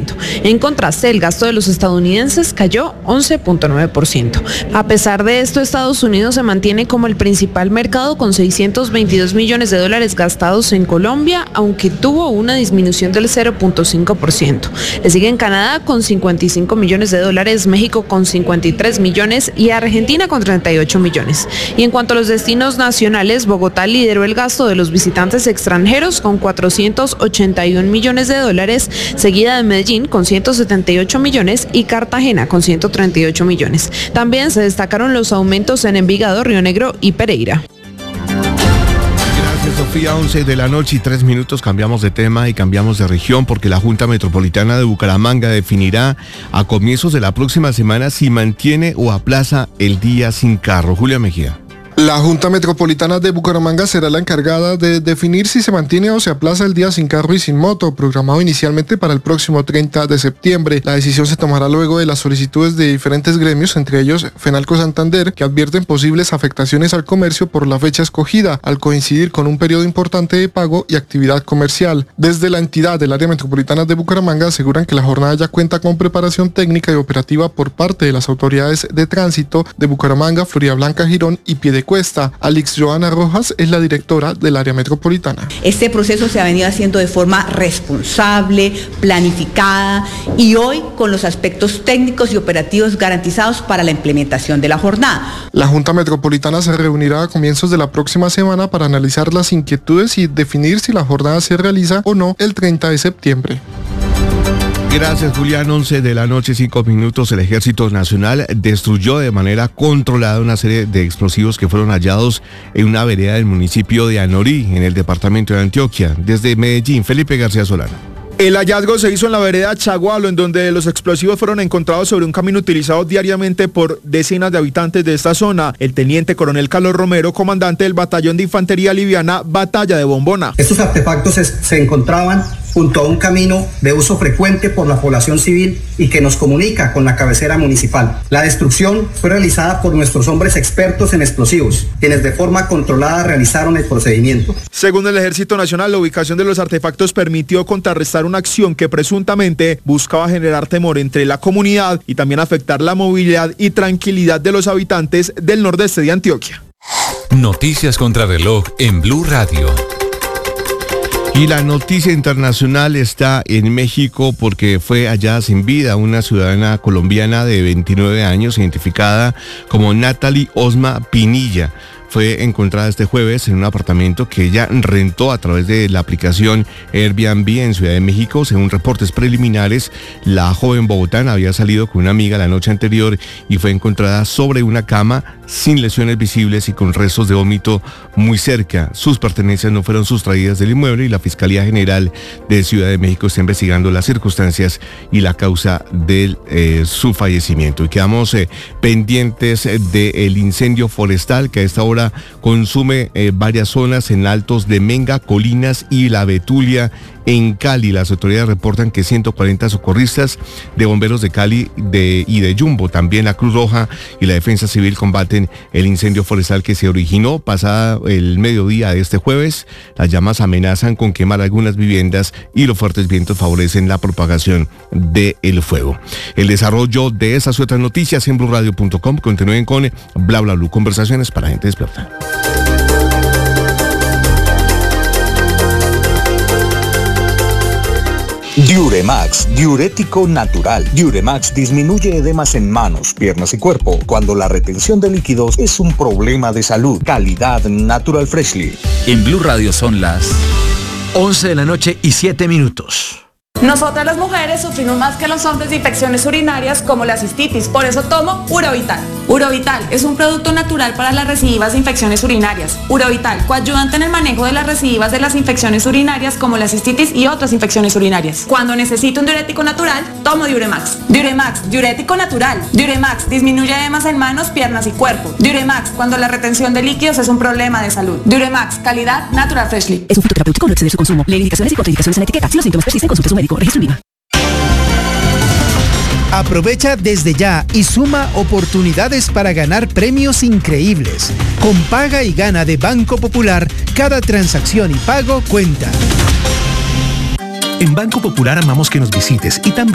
2.9%. En contraste, el gasto de los estadounidenses cayó 11.9%. A pesar de esto, Estados Unidos se mantiene como el principal mercado con $622 millones gastados en Colombia, aunque tuvo una disminución del 0.5%. Le siguen Canadá con $55 millones, México con $53 millones y Argentina con $38 millones. Y en cuanto a los destinos nacionales, Bogotá lideró el gasto de los visitantes extranjeros con $481 millones, seguida de Medellín con $178 millones y Cartagena con $138 millones. También se destacaron los aumentos en Envigado, Río Negro y Pereira. Sofía, 11 de la noche y 3 minutos, cambiamos de tema y cambiamos de región porque la Junta Metropolitana de Bucaramanga definirá a comienzos de la próxima semana si mantiene o aplaza el día sin carro. Julia Mejía. La Junta Metropolitana de Bucaramanga será la encargada de definir si se mantiene o se aplaza el día sin carro y sin moto, programado inicialmente para el próximo 30 de septiembre. La decisión se tomará luego de las solicitudes de diferentes gremios, entre ellos Fenalco Santander, que advierten posibles afectaciones al comercio por la fecha escogida, al coincidir con un periodo importante de pago y actividad comercial. Desde la entidad del área metropolitana de Bucaramanga aseguran que la jornada ya cuenta con preparación técnica y operativa por parte de las autoridades de tránsito de Bucaramanga, Floridablanca, Girón y Piedecuesta. Alex Joana Rojas es la directora del área metropolitana. Este proceso se ha venido haciendo de forma responsable, planificada y hoy con los aspectos técnicos y operativos garantizados para la implementación de la jornada. La Junta Metropolitana se reunirá a comienzos de la próxima semana para analizar las inquietudes y definir si la jornada se realiza o no el 30 de septiembre. Gracias, Julián. 11 de la noche, 5 minutos. El Ejército Nacional destruyó de manera controlada una serie de explosivos que fueron hallados en una vereda del municipio de Anorí, en el departamento de Antioquia. Desde Medellín, Felipe García Solano. El hallazgo se hizo en la vereda Chagualo, en donde los explosivos fueron encontrados sobre un camino utilizado diariamente por decenas de habitantes de esta zona. El teniente coronel Carlos Romero, comandante del batallón de infantería liviana Batalla de Bombona. Estos artefactos se encontraban junto a un camino de uso frecuente por la población civil y que nos comunica con la cabecera municipal. La destrucción fue realizada por nuestros hombres expertos en explosivos, quienes de forma controlada realizaron el procedimiento. Según el Ejército Nacional, la ubicación de los artefactos permitió contrarrestar una acción que presuntamente buscaba generar temor entre la comunidad y también afectar la movilidad y tranquilidad de los habitantes del nordeste de Antioquia. Noticias contra reloj en Blue Radio. Y la noticia internacional está en México porque fue hallada sin vida una ciudadana colombiana de 29 años identificada como Natalie Osma Pinilla. Fue encontrada este jueves en un apartamento que ella rentó a través de la aplicación Airbnb en Ciudad de México. Según reportes preliminares, la joven bogotana había salido con una amiga la noche anterior y fue encontrada sobre una cama sin lesiones visibles y con restos de vómito muy cerca. Sus pertenencias no fueron sustraídas del inmueble y la Fiscalía General de Ciudad de México está investigando las circunstancias y la causa de su fallecimiento. Y quedamos pendientes del incendio forestal que a esta hora consume varias zonas en Altos de Menga, Colinas y La Betulia en Cali. Las autoridades reportan que 140 socorristas de bomberos de Cali y de Jumbo, también la Cruz Roja y la Defensa Civil combaten el incendio forestal que se originó pasada el mediodía de este jueves. Las llamas amenazan con quemar algunas viviendas y los fuertes vientos favorecen la propagación del fuego. El desarrollo de esas y otras noticias en BluRadio.com. Continúen con Bla Bla Blue, conversaciones para gente despierta. Diuremax, diurético natural. Diuremax disminuye edemas en manos, piernas y cuerpo cuando la retención de líquidos es un problema de salud. Calidad Natural Freshly. En Blue Radio son las 11 de la noche y 7 minutos. Nosotras las mujeres sufrimos más que los hombres de infecciones urinarias como la cistitis, por eso tomo Urovital. Urovital es un producto natural para las recidivas de infecciones urinarias. Urovital, coayudante en el manejo de las recidivas de las infecciones urinarias como la cistitis y otras infecciones urinarias. Cuando necesito un diurético natural, tomo Diuremax. Diuremax, diurético natural. Diuremax, disminuye edemas en manos, piernas y cuerpo. Diuremax, cuando la retención de líquidos es un problema de salud. Diuremax, calidad Natural Freshly. Es un fitoterapéutico, no exceder su consumo. Lee indicaciones y contraindicaciones en la etiqueta. Si los síntomas persisten, consulte a su médico. Registro INVIMA. Aprovecha desde ya y suma oportunidades para ganar premios increíbles. Con Paga y Gana de Banco Popular, cada transacción y pago cuenta. En Banco Popular amamos que nos visites y también